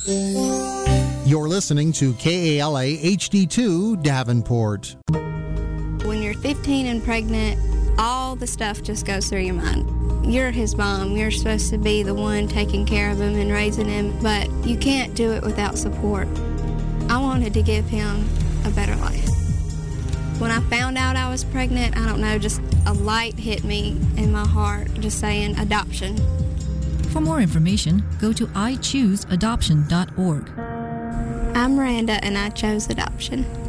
You're listening to KALA HD2 Davenport. When you're 15 and pregnant, all the stuff just goes through your mind. You're his mom. You're supposed to be the one taking care of him and raising him, but you can't do it without support. I wanted to give him a better life. When I found out I was pregnant, I don't know, just a light hit me in my heart, just saying adoption. For more information, go to ichooseadoption.org. I'm Miranda, and I chose adoption.